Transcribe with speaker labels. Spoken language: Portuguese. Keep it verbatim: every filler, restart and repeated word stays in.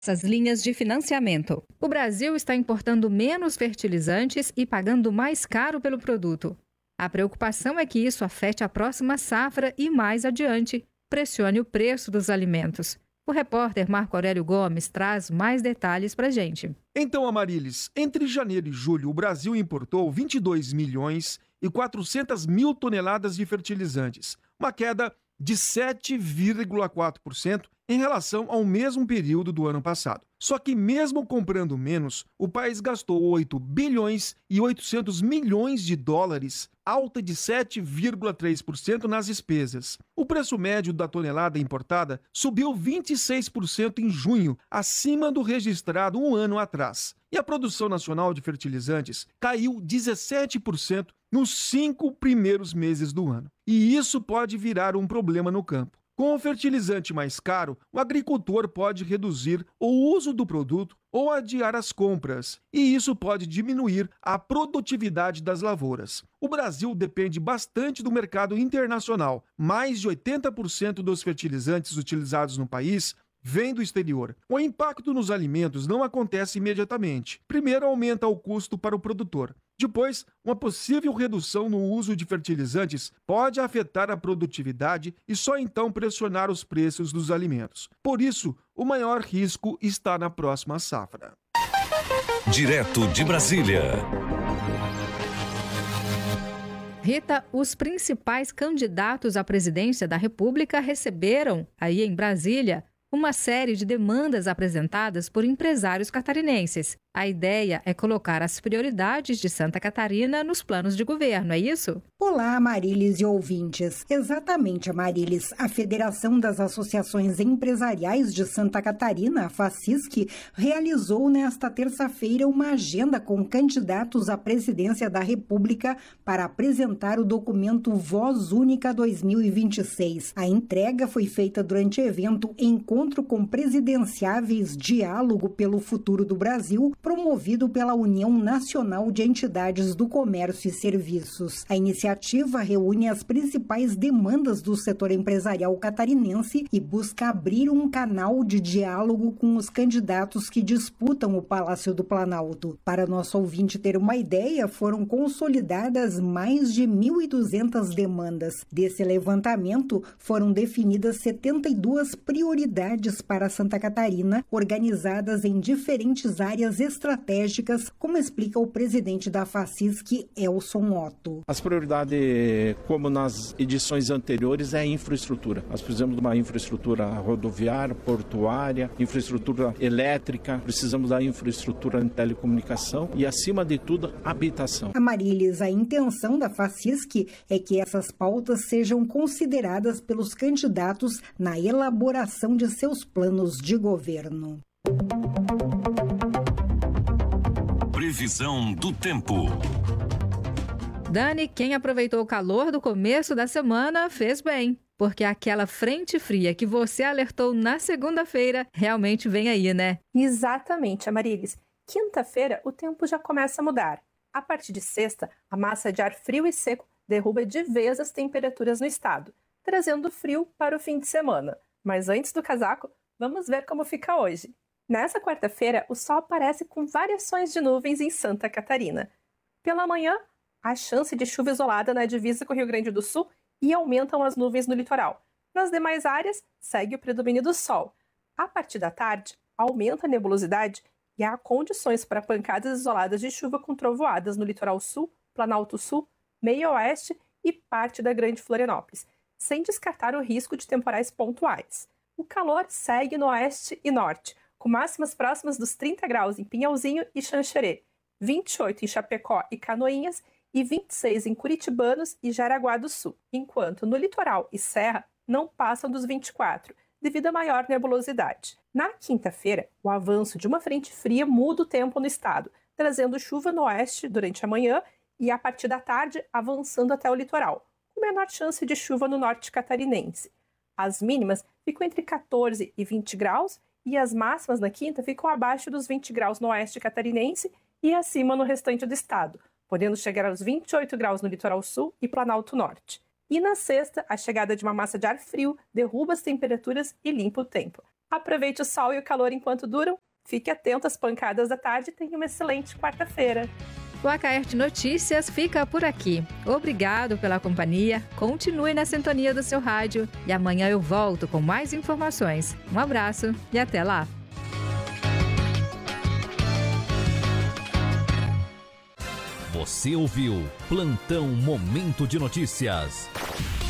Speaker 1: Essas linhas de financiamento. O Brasil está importando menos fertilizantes e pagando mais caro pelo produto. A preocupação é que isso afete a próxima safra e, mais adiante, pressione o preço dos alimentos. O repórter Marco Aurélio Gomes traz mais detalhes para a gente.
Speaker 2: Então, Amarilis, entre janeiro e julho, o Brasil importou vinte e dois milhões e quatrocentas mil toneladas de fertilizantes, uma queda de sete vírgula quatro por cento em relação ao mesmo período do ano passado. Só que mesmo comprando menos, o país gastou oito bilhões e oitocentos milhões de dólares, alta de sete vírgula três por cento nas despesas. O preço médio da tonelada importada subiu vinte e seis por cento em junho, acima do registrado um ano atrás. E a produção nacional de fertilizantes caiu dezessete por cento nos cinco primeiros meses do ano. E isso pode virar um problema no campo. Com o fertilizante mais caro, o agricultor pode reduzir o uso do produto ou adiar as compras, e isso pode diminuir a produtividade das lavouras. O Brasil depende bastante do mercado internacional. Mais de oitenta por cento dos fertilizantes utilizados no país vem do exterior. O impacto nos alimentos não acontece imediatamente. Primeiro, aumenta o custo para o produtor. Depois, uma possível redução no uso de fertilizantes pode afetar a produtividade e só então pressionar os preços dos alimentos. Por isso, o maior risco está na próxima safra.
Speaker 3: Direto de Brasília.
Speaker 1: Rita, os principais candidatos à presidência da República receberam, aí em Brasília, uma série de demandas apresentadas por empresários catarinenses. A ideia é colocar as prioridades de Santa Catarina nos planos de governo, é isso?
Speaker 4: Olá, Amarilis e ouvintes. Exatamente, Amarilis. A Federação das Associações Empresariais de Santa Catarina, a FACISC, realizou nesta terça-feira uma agenda com candidatos à presidência da República para apresentar o documento Voz Única dois mil e vinte e seis. A entrega foi feita durante o evento Encontro com Presidenciáveis Diálogo pelo Futuro do Brasil, promovido pela União Nacional de Entidades do Comércio e Serviços. A iniciativa reúne as principais demandas do setor empresarial catarinense e busca abrir um canal de diálogo com os candidatos que disputam o Palácio do Planalto. Para nosso ouvinte ter uma ideia, foram consolidadas mais de mil e duzentas demandas. Desse levantamento, foram definidas setenta e duas prioridades para Santa Catarina, organizadas em diferentes áreas estratégicas, como explica o presidente da FACISC, Elson Otto.
Speaker 5: As prioridades, como nas edições anteriores, é a infraestrutura. Nós precisamos de uma infraestrutura rodoviária, portuária, infraestrutura elétrica, precisamos da infraestrutura em telecomunicação e, acima de tudo, habitação.
Speaker 4: Amarilis, a intenção da FACISC é que essas pautas sejam consideradas pelos candidatos na elaboração de seus planos de governo.
Speaker 3: Previsão do tempo.
Speaker 1: Dani, quem aproveitou o calor do começo da semana fez bem, porque aquela frente fria que você alertou na segunda-feira realmente vem aí, né?
Speaker 6: Exatamente, Amarilis. Quinta-feira o tempo já começa a mudar. A partir de sexta, a massa de ar frio e seco derruba de vez as temperaturas no estado, trazendo frio para o fim de semana. Mas antes do casaco, vamos ver como fica hoje. Nessa quarta-feira, o sol aparece com variações de nuvens em Santa Catarina. Pela manhã, há chance de chuva isolada na divisa com o Rio Grande do Sul e aumentam as nuvens no litoral. Nas demais áreas, segue o predomínio do sol. A partir da tarde, aumenta a nebulosidade e há condições para pancadas isoladas de chuva com trovoadas no litoral sul, Planalto Sul, meio oeste e parte da Grande Florianópolis, sem descartar o risco de temporais pontuais. O calor segue no oeste e norte, com máximas próximas dos trinta graus em Pinhalzinho e Xanxerê, vinte e oito em Chapecó e Canoinhas e vinte e seis em Curitibanos e Jaraguá do Sul, enquanto no litoral e serra não passam dos vinte e quatro, devido à maior nebulosidade. Na quinta-feira, o avanço de uma frente fria muda o tempo no estado, trazendo chuva no oeste durante a manhã e, a partir da tarde, avançando até o litoral, com menor chance de chuva no norte catarinense. As mínimas ficam entre quatorze e vinte graus e as máximas na quinta ficam abaixo dos vinte graus no oeste catarinense e acima no restante do estado, podendo chegar aos vinte e oito graus no litoral sul e Planalto Norte. E na sexta, a chegada de uma massa de ar frio derruba as temperaturas e limpa o tempo. Aproveite o sol e o calor enquanto duram. Fique atento às pancadas da tarde e tenha uma excelente quarta-feira.
Speaker 1: O Acaerte Notícias fica por aqui. Obrigado pela companhia. Continue na sintonia do seu rádio. E amanhã eu volto com mais informações. Um abraço e até lá.
Speaker 7: Você ouviu Plantão Momento de Notícias.